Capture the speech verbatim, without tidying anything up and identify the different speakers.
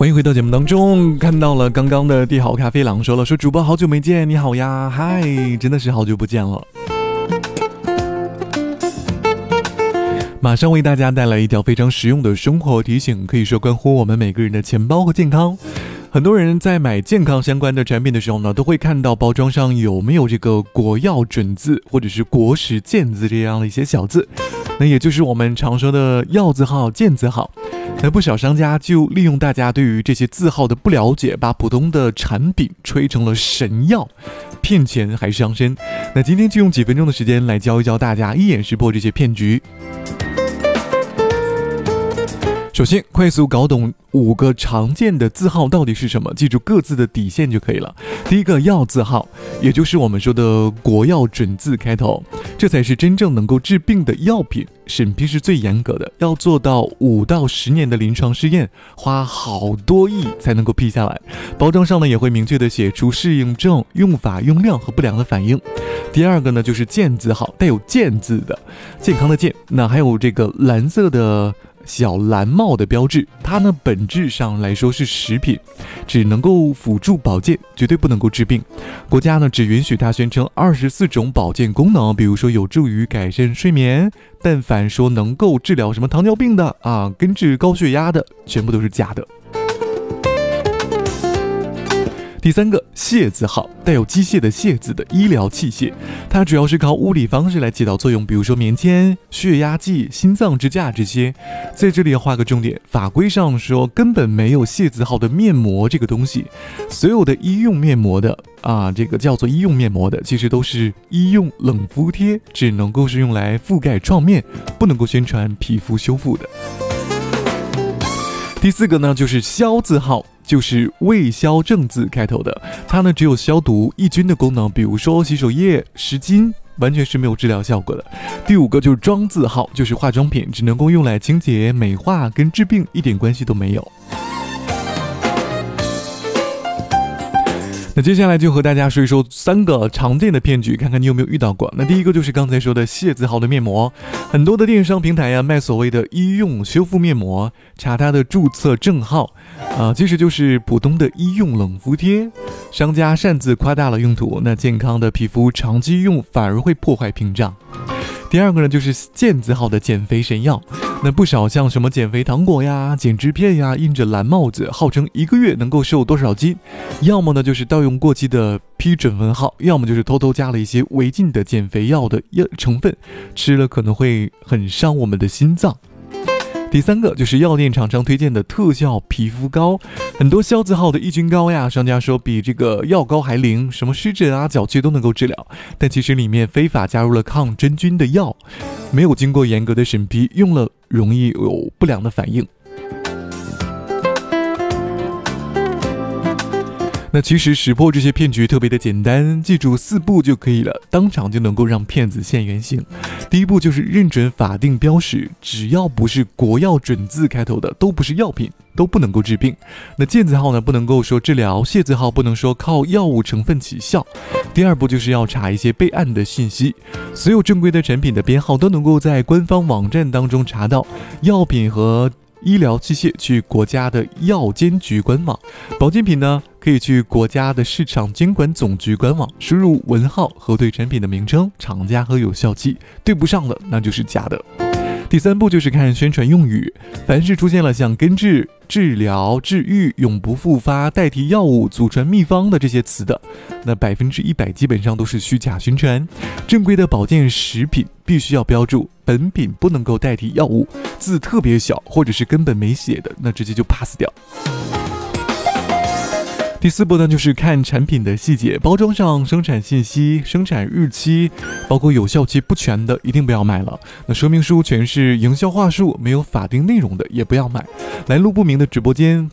Speaker 1: 欢迎回到节目当中。看到了刚刚的帝豪咖啡郎说了，说主播好久没见，你好呀，嗨，真的是好久不见了。马上为大家带来一条非常实用的生活提醒，可以说关乎我们每个人的钱包和健康。很多人在买健康相关的产品的时候呢，都会看到包装上有没有这个国药准字或者是国食健字这样的一些小字，那也就是我们常说的药字号、健字号。那不少商家就利用大家对于这些字号的不了解，把普通的产品吹成了神药，骗钱还伤身。那今天就用几分钟的时间来教一教大家，一眼识破这些骗局。首先，快速搞懂五个常见的字号到底是什么，记住各自的底线就可以了。第一个药字号，也就是我们说的国药准字开头，这才是真正能够治病的药品，审批是最严格的，要做到五到十年的临床试验，花好多亿才能够批下来。包装上呢也会明确的写出适应症、用法、用量和不良的反应。第二个呢就是健字号，带有健字的，健康的健，那还有这个蓝色的小蓝帽的标志，它呢本质上来说是食品，只能够辅助保健，绝对不能够治病。国家呢只允许它宣称二十四种保健功能，比如说有助于改善睡眠，但凡说能够治疗什么糖尿病的啊，根治高血压的，全部都是假的。第三个械字号，带有机械的械字的医疗器械，它主要是靠物理方式来起到作用，比如说棉签、血压计、心脏支架这些。在这里要画个重点，法规上说根本没有械字号的面膜这个东西，所有的医用面膜的啊，这个叫做医用面膜的，其实都是医用冷敷贴，只能够是用来覆盖创面，不能够宣传皮肤修复的。第四个呢就是消字号，就是卫消正字开头的，它呢只有消毒抑菌的功能，比如说洗手液、湿巾，完全是没有治疗效果的。第五个就是妆字号，就是化妆品，只能够用来清洁美化，跟治病一点关系都没有。那接下来就和大家说一说三个常见的骗局，看看你有没有遇到过。那第一个就是刚才说的械字号的面膜，很多的电商平台呀卖所谓的医用修复面膜，查它的注册证号啊，其实就是普通的医用冷敷贴，商家擅自夸大了用途，那健康的皮肤长期用反而会破坏屏障。第二个呢就是健字号的减肥神药，那不少像什么减肥糖果呀、减脂片呀，印着蓝帽子，号称一个月能够瘦多少斤，要么呢就是盗用过期的批准文号，要么就是偷偷加了一些违禁的减肥药的成分，吃了可能会很伤我们的心脏。第三个就是药店厂商推荐的特效皮肤膏，很多消字号的抑菌膏呀，商家说比这个药膏还灵，什么湿疹啊、脚气都能够治疗，但其实里面非法加入了抗真菌的药，没有经过严格的审批，用了容易有不良的反应。那其实识破这些骗局特别的简单，记住四步就可以了，当场就能够让骗子现原形。第一步就是认准法定标识，只要不是国药准字开头的都不是药品，都不能够治病。那健字号呢不能够说治疗，械字号不能说靠药物成分起效。第二步就是要查一些备案的信息，所有正规的产品的编号都能够在官方网站当中查到，药品和医疗器械去国家的药监局官网，保健品呢可以去国家的市场监管总局官网，输入文号核对产品的名称、厂家和有效期，对不上的那就是假的。第三步就是看宣传用语，凡是出现了像根治、治疗、治愈、永不复发、代替药物、祖传秘方的这些词的，那百分之一百基本上都是虚假宣传。正规的保健食品必须要标注本品不能够代替药物，字特别小或者是根本没写的，那直接就 pass 掉。第四步呢，就是看产品的细节，包装上生产信息、生产日期，包括有效期不全的，一定不要买了。那说明书全是营销话术，没有法定内容的，也不要买。来路不明的直播间、